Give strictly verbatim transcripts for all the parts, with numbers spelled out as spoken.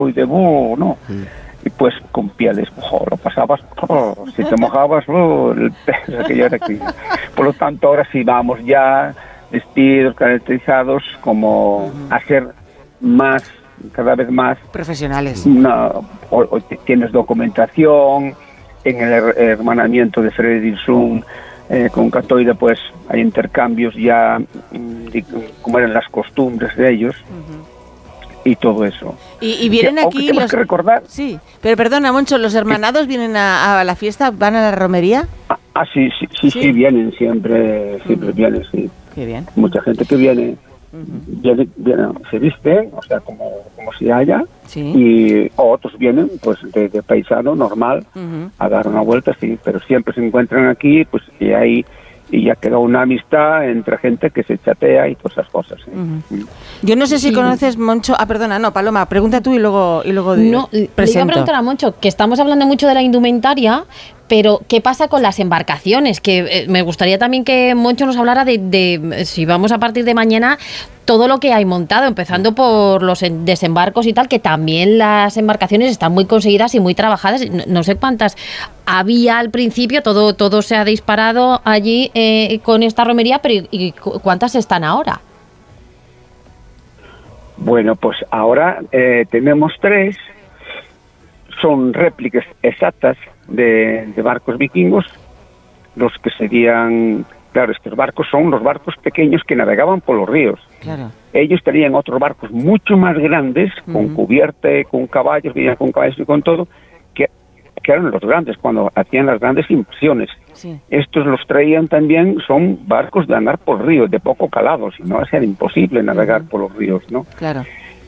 y de búho, ¿no? Sí. Y pues con pieles, oh, lo pasabas, oh, si te mojabas, oh, el pez, aquello era que... Por lo tanto, ahora sí vamos ya vestidos, caracterizados, como uh-huh. a ser más, cada vez más... profesionales. Una, o, o tienes documentación, en el her- hermanamiento de Fredriksson, eh, con Catoira, pues hay intercambios ya, de, como eran las costumbres de ellos, uh-huh. y todo eso. Y, y vienen que, aquí los... los... que recordar... Sí, pero perdona, Moncho, ¿los hermanados vienen a, a la fiesta? ¿Van a la romería? Ah, ah sí, sí, sí, sí, sí, vienen siempre, siempre uh-huh. vienen, sí. Qué bien. Mucha gente que viene, uh-huh. viene, viene, se viste, o sea, como, como si haya, sí. y otros vienen, pues, de, de paisano, normal, uh-huh. a dar una vuelta, sí, pero siempre se encuentran aquí, pues, y hay... y ya queda una amistad entre gente que se chatea y todas esas cosas. ¿eh? Uh-huh. Yo no sé si conoces, Moncho... Ah, perdona, no, Paloma, pregunta tú y luego, y luego no, presento. Le iba a preguntar a Moncho, que estamos hablando mucho de la indumentaria, pero ¿qué pasa con las embarcaciones? Que eh, me gustaría también que Moncho nos hablara de, de, si vamos a partir de mañana, todo lo que hay montado, empezando por los desembarcos y tal, que también las embarcaciones están muy conseguidas y muy trabajadas. No, no sé cuántas había al principio, todo, todo se ha disparado allí eh, con esta romería, pero ¿y, y cuántas están ahora? Bueno, pues ahora eh, tenemos tres, son réplicas exactas de, de barcos vikingos, los que serían... Claro, estos barcos son los barcos pequeños que navegaban por los ríos. Claro. Ellos tenían otros barcos mucho más grandes, uh-huh. con cubierta, con caballos, venían con caballos y con todo, que, que eran los grandes, cuando hacían las grandes invasiones. Sí. Estos los traían también, son barcos de andar por ríos, de poco calado, si no, era imposible navegar uh-huh. por los ríos, ¿no? Claro.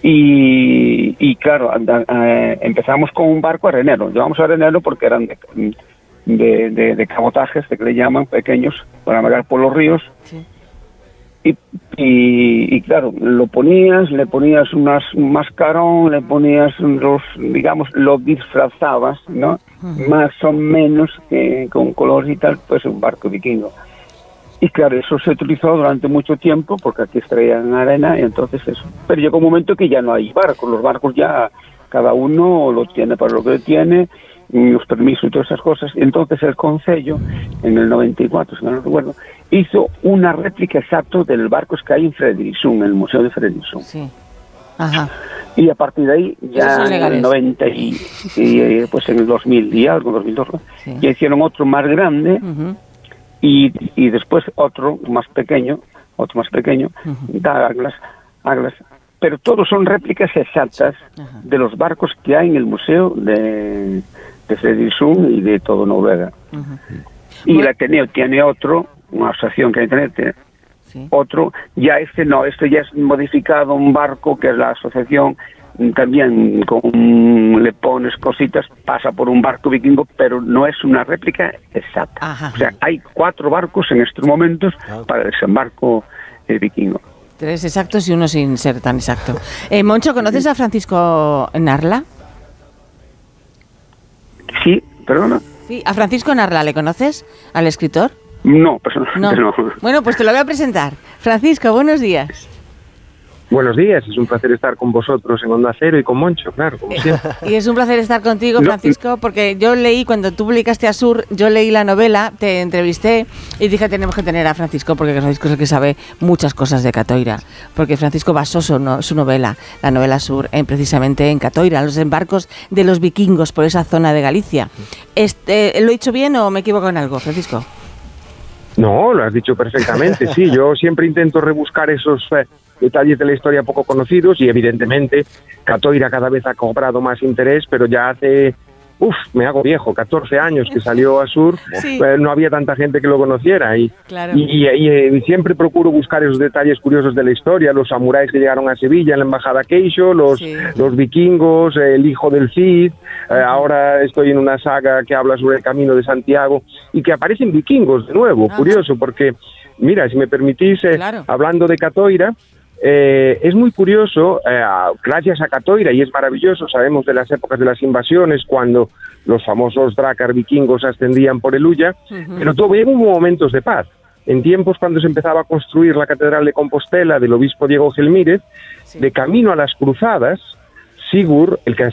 Y, y claro, anda, eh, empezamos con un barco arenero. Llevamos arenero porque eran... de, De, de, de cabotajes, de que le llaman, pequeños, para navegar por los ríos. Sí. Y, y, y claro, lo ponías, le ponías unas, un mascarón, le ponías los, digamos, lo disfrazabas, ¿no? Uh-huh. Más o menos, que con colores y tal, pues un barco vikingo. Y claro, eso se utilizó durante mucho tiempo, porque aquí extraían arena, y entonces eso. Pero llegó un momento que ya no hay barcos, los barcos ya, cada uno lo tiene para lo que tiene, los permisos y todas esas cosas. Entonces el Concello, en el noventa y cuatro, si no recuerdo, hizo una réplica exacta del barco que hay en Fredriksson, en el Museo de Fredriksson. Sí. Ajá. Y a partir de ahí, ya en el noventa y, y pues en el dos mil y algo, dos mil dos, sí. ya hicieron otro más grande, uh-huh. y, y después otro más pequeño, otro más pequeño, uh-huh. da Aglas, Aglas, pero todos son réplicas exactas uh-huh. de los barcos que hay en el Museo de... de Fredriksson y de todo Noruega. Uh-huh. Y bueno, el Ateneo tiene otro, una asociación que hay en Ateneo, ¿sí? otro, ya este no, este ya es modificado, un barco que es la asociación, también con, le pones cositas, pasa por un barco vikingo, pero no es una réplica exacta. Ajá. O sea, hay cuatro barcos en estos momentos ah. para el desembarco eh, vikingo. Tres exactos y uno sin ser tan exacto. Eh, Moncho, ¿conoces a Francisco Narla? Sí, perdona. Sí, a Francisco Narla, ¿le conoces? ¿Al escritor? No, personalmente no. no. Bueno, pues te lo voy a presentar. Francisco, buenos días. Buenos días, es un placer estar con vosotros en Onda Cero y con Moncho, claro, como siempre. Y es un placer estar contigo, Francisco, porque yo leí, cuando tú publicaste Asur, yo leí la novela, te entrevisté y dije, tenemos que tener a Francisco, porque Francisco es el que sabe muchas cosas de Catoira, porque Francisco basó su, no, su novela, la novela Asur, en, precisamente en Catoira, en los embarcos de los vikingos por esa zona de Galicia. Este, ¿Lo he dicho bien o me equivoco en algo, Francisco? No, lo has dicho perfectamente, sí, yo siempre intento rebuscar esos... Eh, detalles de la historia poco conocidos y evidentemente Catoira cada vez ha cobrado más interés, pero ya hace, uff, me hago viejo, catorce años que salió Asur, sí. eh, no había tanta gente que lo conociera y, claro. y, y, y siempre procuro buscar esos detalles curiosos de la historia, los samuráis que llegaron a Sevilla en la embajada Keisho, los, sí. los vikingos, el hijo del Cid, eh, uh-huh. ahora estoy en una saga que habla sobre el camino de Santiago y que aparecen vikingos de nuevo, uh-huh. curioso, porque mira, si me permitís, eh, claro. hablando de Catoira, Eh, es muy curioso, eh, gracias a Catoira, y es maravilloso, sabemos de las épocas de las invasiones, cuando los famosos drácar vikingos ascendían por el Ulla, uh-huh. pero todavía hubo momentos de paz. En tiempos cuando se empezaba a construir la Catedral de Compostela del obispo Diego Gelmírez, sí. de camino a las cruzadas, Sigurd, el que